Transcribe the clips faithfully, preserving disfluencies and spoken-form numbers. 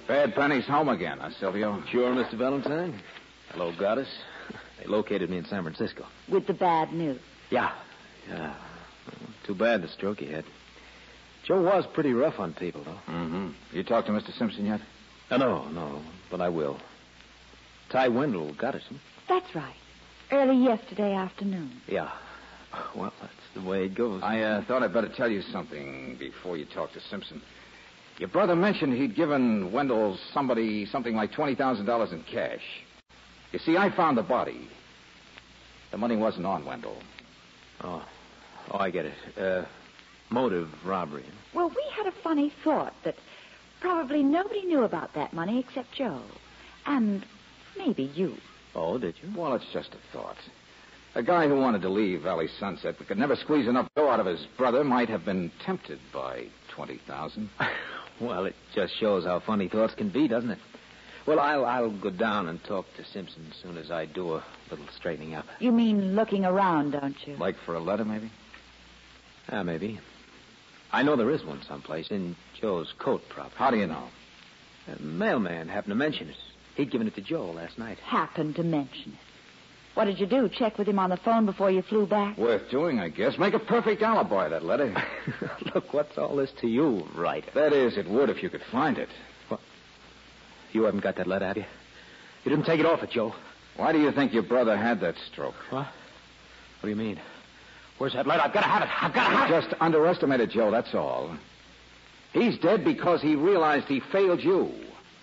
Bad Penny's home again, huh, Silvio? Sure, Mister Valentine. Hello, Goddess. They located me in San Francisco. With the bad news. Yeah. Yeah. Too bad the stroke he had. Joe was pretty rough on people, though. Mm-hmm. You talked to Mister Simpson yet? Uh, no, no, but I will. Ty Wendell got us, huh? That's right. Early yesterday afternoon. Yeah. Well, that's the way it goes. I uh, thought I'd better tell you something before you talk to Simpson. Your brother mentioned he'd given Wendell somebody something like twenty thousand dollars in cash. You see, I found the body. The money wasn't on Wendell. Oh. Oh, I get it. Uh, motive robbery. Well, we had a funny thought that probably nobody knew about that money except Joe. And maybe you. Oh, did you? Well, it's just a thought. A guy who wanted to leave Valley Sunset but could never squeeze enough dough out of his brother might have been tempted by twenty thousand. Well, it just shows how funny thoughts can be, doesn't it? Well, I'll I'll go down and talk to Simpson as soon as I do a little straightening up. You mean looking around, don't you? Like for a letter, maybe? Ah, maybe. I know there is one someplace, in Joe's coat, probably. How do you know? A mailman happened to mention it. He'd given it to Joe last night. Happened to mention it. What did you do? Check with him on the phone before you flew back? Worth doing, I guess. Make a perfect alibi, that letter. Look, what's all this to you, right? That is, it would if you could find it. What? You haven't got that letter, have you? You didn't take it off it, Joe. Why do you think your brother had that stroke? What? What do you mean? Where's that letter? I've got to have it. I've got to have it. Just underestimated Joe, that's all. He's dead because he realized he failed you.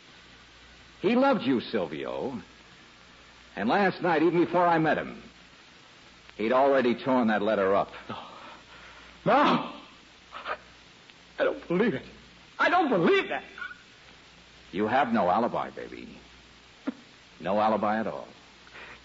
He loved you, Silvio. And last night, even before I met him, he'd already torn that letter up. No. No. I don't believe it. I don't believe that. You have no alibi, baby. No alibi at all.